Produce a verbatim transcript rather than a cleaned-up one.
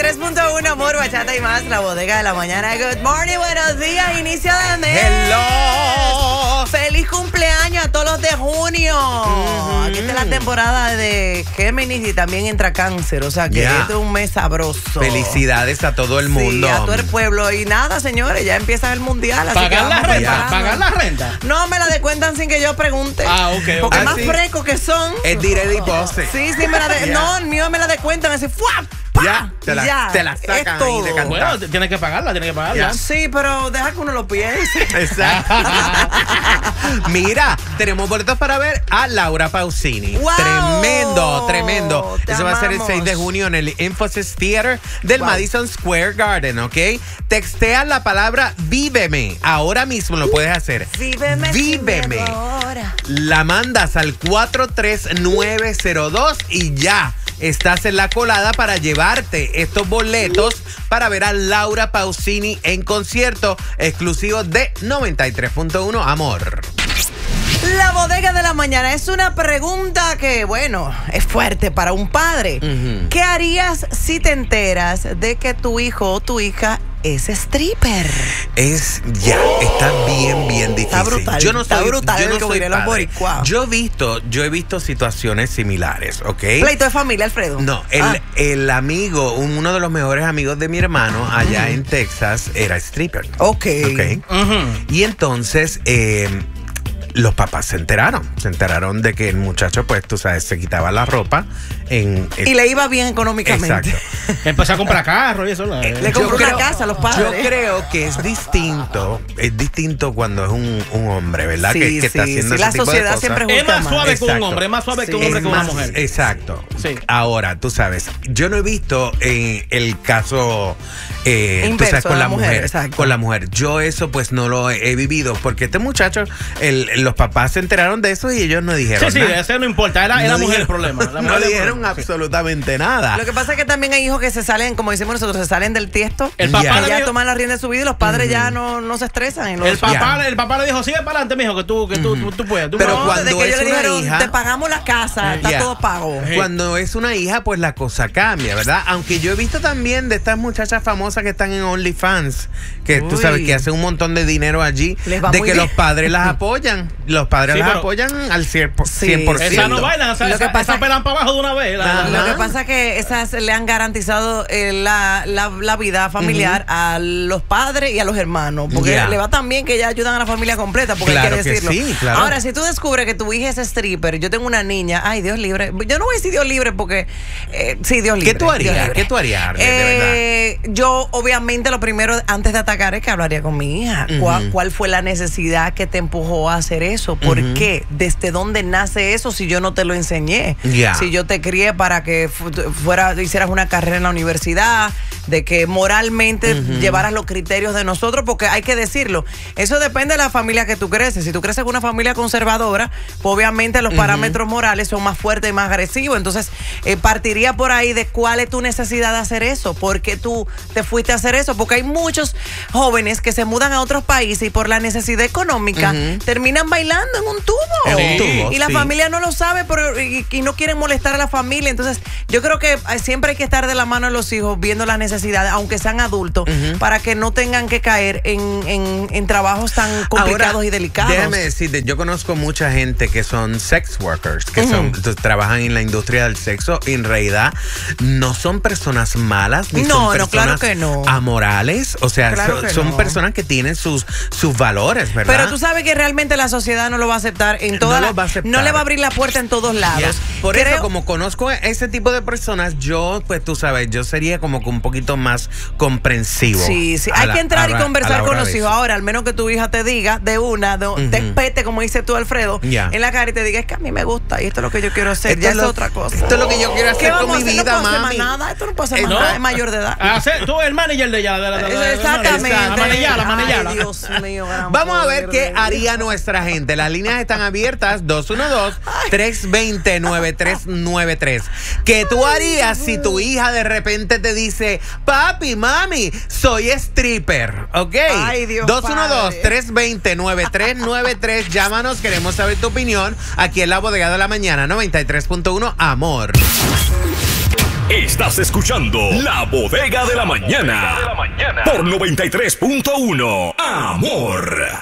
tres punto uno, amor, bachata y más, la bodega de la mañana. Good morning, buenos días, inicio de mes. Hello. Feliz cumpleaños a todos los de junio. Mm-hmm. Aquí está la temporada de Géminis y también entra Cáncer, o sea que yeah. este es un mes sabroso. Felicidades a todo el mundo. Sí, a todo el pueblo. Y nada, señores, ya empieza el mundial. Así ¿Pagar que la renta? ¿Pagar la renta? No, me la descuentan sin que yo pregunte. Ah, ok. okay. Porque ah, más sí. frescos que son. Es directo y poste. Sí, sí, me la de, yeah. no, el mío me la descuentan así, ¡fua! Ya, te la, ya, te la sacan ahí de cantar. Bueno, tienes que pagarla, tienes que pagarla. Ya. Sí, pero deja que uno lo piense. Exacto. Mira, tenemos boletos para ver a Laura Pausini. Wow. Tremendo, tremendo. Te Eso amamos. va a ser el seis de junio en el Infosys Theater del wow. Madison Square Garden, ¿ok? Textea la palabra Víveme. Ahora mismo lo puedes hacer. Víveme. Víveme. Ahora. La mandas al cuatro tres nueve cero dos y ya. Estás en la colada para llevarte estos boletos para ver a Laura Pausini en concierto exclusivo de noventa y tres punto uno, amor. La bodega de la mañana es una pregunta que, bueno, es fuerte para un padre. Uh-huh. ¿Qué harías si te enteras de que tu hijo o tu hija es stripper? Es, ya, está bien, bien difícil. Está brutal. Yo no está soy, brutal. Yo no soy los padre. Wow. Yo he visto, yo he visto situaciones similares, ¿ok? Pleito de familia, Alfredo. No, el, ah. el amigo, uno de los mejores amigos de mi hermano allá uh-huh. en Texas era stripper. Ok. okay. Uh-huh. Y entonces, eh, los papás se enteraron, se enteraron de que el muchacho, pues, tú sabes, se quitaba la ropa en, en y le iba bien económicamente. Exacto. Empezó a comprar carro y eso. La, le compró una casa a los padres. Yo creo que es distinto, es distinto cuando es un, un hombre, ¿verdad? Sí, que, que sí, está haciendo sí, ese la tipo sociedad de cosas. siempre es más suave Exacto. que un hombre, es más suave sí, que un hombre que una mujer. Exacto. Sí. Ahora, tú sabes, yo no he visto en el caso eh, Inverso, tú sabes, con la, la mujer, mujer con la mujer. Yo eso pues no lo he, he vivido porque este muchacho, el, los papás se enteraron de eso y ellos no dijeron sí, nada. Sí, eso no importa, era, no era la mujer dijeron, el problema. La no mujer dijeron problema. absolutamente sí. nada. Lo que pasa es que también hay hijos que se salen, como decimos nosotros, se salen del tiesto. El papá yeah. ya le dijo, toman la rienda de su vida y los padres uh-huh. ya no, no se estresan. En los el, papá, yeah. el papá le dijo, sigue para adelante, mijo, que tú, que tú, uh-huh. tú, tú puedes. Tú Pero no, cuando desde que es ellos le una dijeron, hija, te pagamos la casa, está yeah. todo pago. Sí. Cuando es una hija, pues la cosa cambia, ¿verdad? Aunque yo he visto también de estas muchachas famosas que están en OnlyFans, que Uy. tú sabes que hacen un montón de dinero allí, de que bien. Los padres las apoyan. Los padres sí, las apoyan al cien por ciento. Sí, esas no bailan, o sea, lo que esa, pasa esa pelan para abajo de una vez. La, lo que pasa es que esas le han garantizado eh, la, la, la vida familiar uh-huh. a los padres y a los hermanos, porque yeah. le va tan bien que ya ayudan a la familia completa, porque claro hay que decirlo. Que sí, claro. Ahora, si tú descubres que tu hija es stripper, yo tengo una niña, ay, Dios libre, yo no voy a decir Dios libre porque, eh, sí, Dios libre. ¿Qué tú harías? ¿Qué tú harías, Arlet, eh, de verdad? Yo, obviamente, lo primero, antes de atacar, es que hablaría con mi hija. Uh-huh. ¿Cuál, ¿Cuál fue la necesidad que te empujó a hacer eso? ¿Por uh-huh. qué? ¿Desde dónde nace eso si yo no te lo enseñé? Yeah. Si yo te crié para que fuera, hicieras una carrera en la universidad, de que moralmente uh-huh. llevaras los criterios de nosotros, porque hay que decirlo, eso depende de la familia que tú creces. Si tú creces con una familia conservadora, pues obviamente los uh-huh. parámetros morales son más fuertes y más agresivos. Entonces, eh, partiría por ahí de cuál es tu necesidad de hacer eso, por qué tú te fuiste a hacer eso, porque hay muchos jóvenes que se mudan a otros países y por la necesidad económica uh-huh. terminan bailando en un tubo. En un tubo y la sí. familia no lo sabe pero, y, y no quieren molestar a la familia. Entonces, yo creo que siempre hay que estar de la mano de los hijos viendo la necesidad, aunque sean adultos, uh-huh. para que no tengan que caer en, en, en trabajos tan complicados Ahora, y delicados. Déjame decirte, yo conozco mucha gente que son sex workers, que uh-huh. son trabajan en la industria del sexo y en realidad no son personas malas, ni no, son no, personas claro que no. amorales, o sea, claro so, que son no. personas que tienen sus, sus valores, ¿verdad? Pero tú sabes que realmente la sociedad no lo va a aceptar en todas no, la, lo va a aceptar. no le va a abrir la puerta en todos lados. Yeah. Por Creo, eso, como conozco a ese tipo de personas, yo, pues tú sabes, yo sería como que un poquito más comprensivo. Sí, sí. Hay la, que entrar y conversar con los hijos. Eso. Ahora, al menos que tu hija te diga de una, de, uh-huh. te pete, como dices tú, Alfredo, yeah. en la cara y te diga, es que a mí me gusta y esto es lo que yo quiero hacer. Esto ya es, es lo, otra cosa. Esto es lo que yo quiero hacer con mi hacer? vida, no puedo mami. Hacer más nada. Esto no puedo hacer más eh, nada. no. Es mayor de edad. Hacer, tú el manager de ella. De la, de la, Exactamente. La manillala, manillala. Ay, Dios mío. Vamos a ver qué haría nuestra gente. Las líneas están abiertas, dos uno dos, tres dos cero, nueve tres nueve tres. ¿Qué tú harías si tu hija de repente te dice, papi, mami, soy stripper? ¿Ok? Ay, Dios, dos uno dos, tres dos cero, nueve tres nueve tres. Llámanos, queremos saber tu opinión aquí en la bodega de la mañana noventa y tres punto uno, amor. Estás escuchando La Bodega de la Mañana por noventa y tres punto uno. Amor.